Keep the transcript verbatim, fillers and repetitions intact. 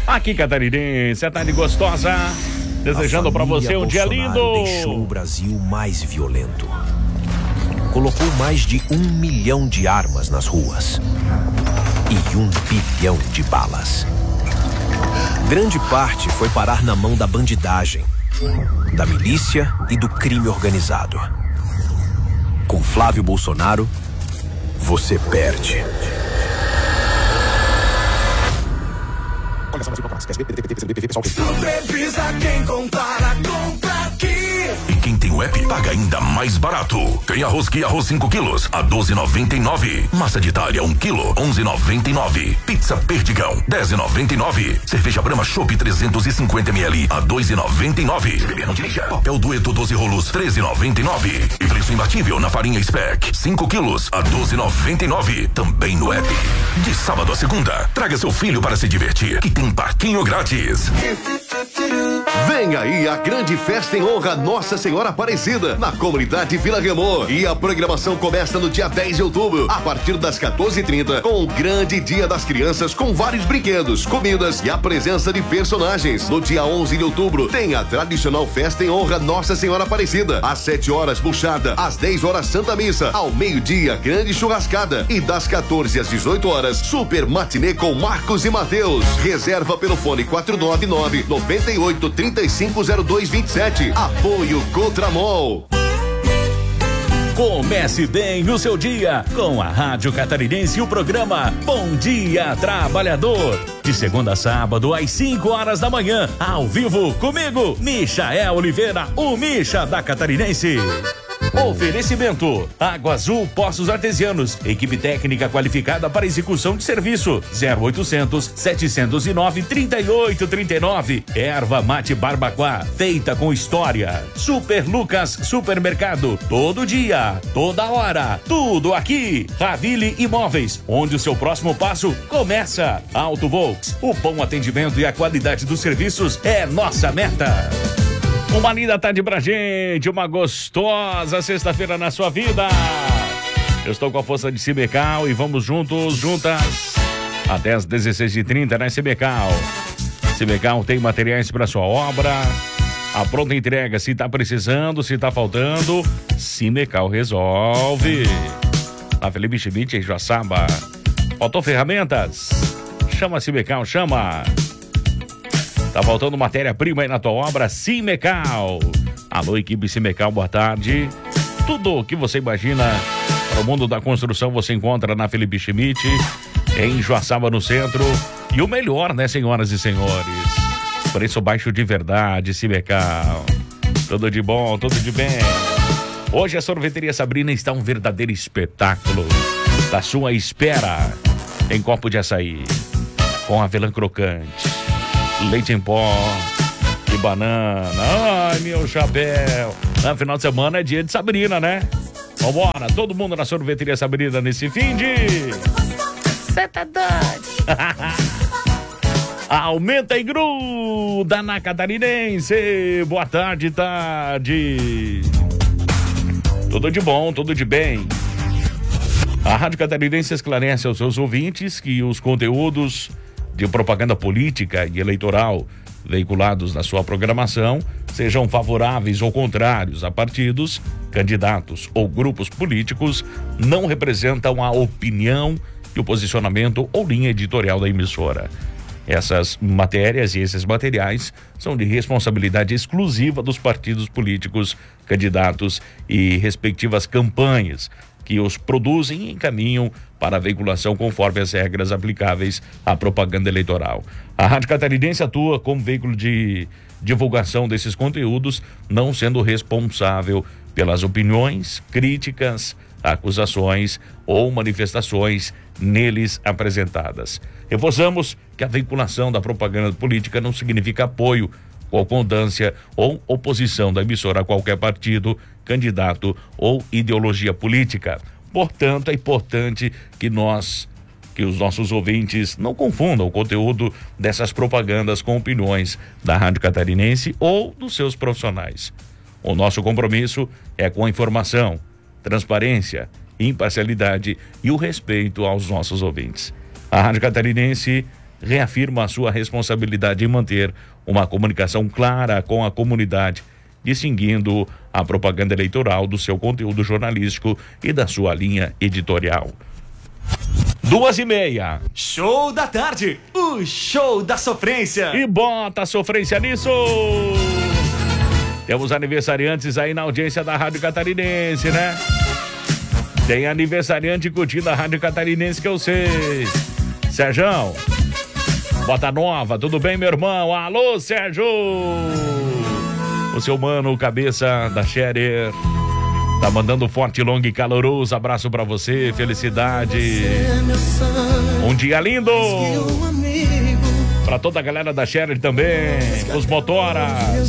Aqui, catarinense, a tarde gostosa. Desejando para você um dia lindo. Deixou o Brasil mais violento. Colocou mais de um milhão de armas nas ruas. E um bilhão de balas. Grande parte foi parar na mão da bandidagem, da milícia e do crime organizado. Com Flávio Bolsonaro, você perde. Supervisa quem compara, compra aqui. E quem tem o app paga ainda mais barato. Tem arroz que arroz cinco quilos a doze e noventa e nove. Massa de Itália um quilo onze e noventa e nove. Pizza Perdigão dez e noventa e nove. Cerveja Brahma Chopp trezentos e cinquenta mililitros a dois e noventa e nove. Beber não dirija. Papel Dueto doze rolos treze e noventa e nove. E preço imbatível na farinha Speck cinco quilos a doze e noventa e nove. Também no app. De sábado a segunda, traga seu filho para se divertir, que tem parquinho grátis. Vem aí a grande festa em honra a Nossa Senhora Aparecida, na comunidade Vila Remor. E a programação começa no dia dez de outubro, a partir das quatorze e trinta, com o grande Dia das Crianças, com vários brinquedos, comidas e a presença de personagens. No dia onze de outubro, tem a tradicional festa em honra a Nossa Senhora Aparecida. Às sete horas, buchada. Às dez horas, Santa Missa. Ao meio-dia, grande churrascada. E das quatorze às dezoito horas, super matinê com Marcos e Mateus. Reserva pelo fone quatro nove nove, nove oito, três cinco zero dois, dois sete. Apoio Contramol. Comece bem o seu dia com a Rádio Catarinense e o programa Bom Dia Trabalhador. De segunda a sábado, às cinco horas da manhã, ao vivo, comigo, Michael Oliveira, o Micha da Catarinense. Oferecimento: Água Azul Poços Artesianos, equipe técnica qualificada para execução de serviço. Zero oitocentos, setecentos e nove, trinta e oito, trinta e nove. Erva Mate Barbacoa, feita com história. Super Lucas Supermercado, todo dia, toda hora, tudo aqui. Ravile Imóveis, onde o seu próximo passo começa. Auto Volks, o bom atendimento e a qualidade dos serviços é nossa meta. Uma linda tarde pra gente, uma gostosa sexta-feira na sua vida. Eu estou com a força de Simecal e vamos juntos, juntas, até as dezesseis e trinta, né, Simecal? Simecal tem materiais para sua obra, a pronta entrega, se tá precisando, se tá faltando, Simecal resolve. Na Felipe Schmidt, em Joaçaba. Faltou ferramentas? Chama a Simecal, chama. Tá faltando matéria-prima aí na tua obra? Simecal. Alô, equipe Simecal, boa tarde. Tudo o que você imagina para o mundo da construção você encontra na Felipe Schmidt, em Joaçaba, no centro. E o melhor, né, senhoras e senhores? Preço baixo de verdade, Simecal. Tudo de bom, tudo de bem. Hoje a Sorveteria Sabrina está um verdadeiro espetáculo. Da sua espera. Tem copo de açaí, com avelã crocante, leite em pó e banana. Ai, meu chapéu. No final de semana é dia de Sabrina, né? Vambora, todo mundo na Sorveteria Sabrina nesse fim de... Cê tá doido. Aumenta e gruda na Catarinense. Boa tarde, tarde. Tudo de bom, tudo de bem. A Rádio Catarinense esclarece aos seus ouvintes que os conteúdos de propaganda política e eleitoral veiculados na sua programação sejam favoráveis ou contrários a partidos, candidatos ou grupos políticos, não representam a opinião e o posicionamento ou linha editorial da emissora. Essas matérias e esses materiais são de responsabilidade exclusiva dos partidos políticos, candidatos e respectivas campanhas que os produzem e encaminham para a veiculação conforme as regras aplicáveis à propaganda eleitoral. A Rádio Catarinense atua como veículo de divulgação desses conteúdos, não sendo responsável pelas opiniões, críticas, acusações ou manifestações neles apresentadas. Reforçamos que a veiculação da propaganda política não significa apoio, concordância ou oposição da emissora a qualquer partido, candidato ou ideologia política. Portanto, é importante que nós, que os nossos ouvintes não confundam o conteúdo dessas propagandas com opiniões da Rádio Catarinense ou dos seus profissionais. O nosso compromisso é com a informação, transparência, imparcialidade e o respeito aos nossos ouvintes. A Rádio Catarinense reafirma a sua responsabilidade em manter uma comunicação clara com a comunidade, distinguindo a propaganda eleitoral do seu conteúdo jornalístico e da sua linha editorial. Duas e meia. Show da tarde, o show da sofrência. E bota a sofrência nisso. Temos aniversariantes aí na audiência da Rádio Catarinense, né? Tem aniversariante curtindo a Rádio Catarinense que eu sei. Sérgio, Bota Nova, tudo bem, meu irmão? Alô, Sérgio! O seu mano, cabeça da Scherer, tá mandando um forte, longo e caloroso abraço pra você, felicidade. Um dia lindo! Pra toda a galera da Scherer também, os motoras.